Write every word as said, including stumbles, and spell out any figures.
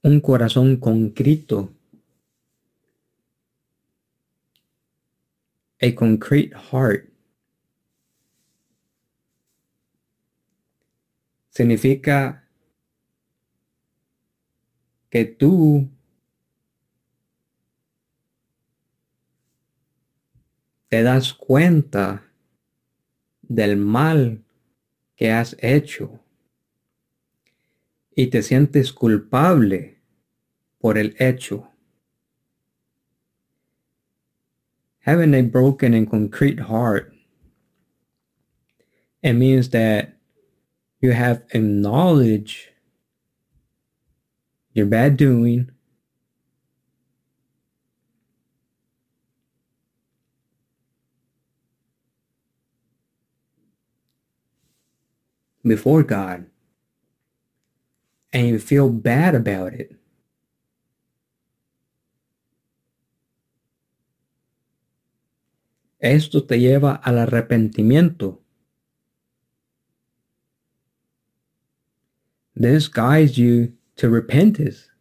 Un corazón contrito. A concrete heart. Significa que tú te das cuenta del mal que has hecho y te sientes culpable por el hecho. Having a broken and concrete heart, it means that you have acknowledged your bad doing, before God, and you feel bad about it. Esto te lleva al arrepentimiento. This guides you to repentance.